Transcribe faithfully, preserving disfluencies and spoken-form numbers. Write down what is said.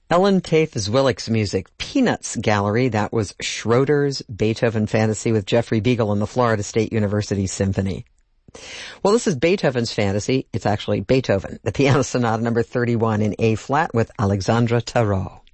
Ellen Tafe Zwillich's music, Peanuts Gallery. That was Schroeder's Beethoven Fantasy with Jeffrey Beagle and the Florida State University Symphony. Well, this is Beethoven's Fantasy. It's actually Beethoven, the Piano Sonata number thirty-one in A flat with Alexandre Tarot.